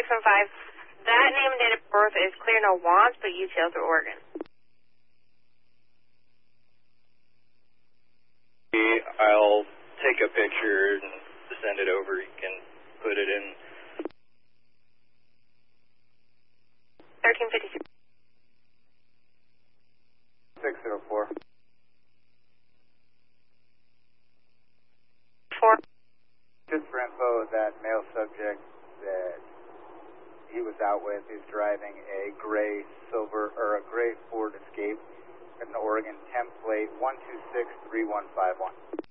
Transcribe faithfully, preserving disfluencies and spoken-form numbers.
one five. That name and date of birth is clear, no wants, but U T L through Oregon. I'll take a picture and send it over. You can put it in. thirteen fifty-six. six oh four. Four. Just for info, that male subject that he was out with is driving a gray silver or a gray Ford Escape, an Oregon template one two six three one five one.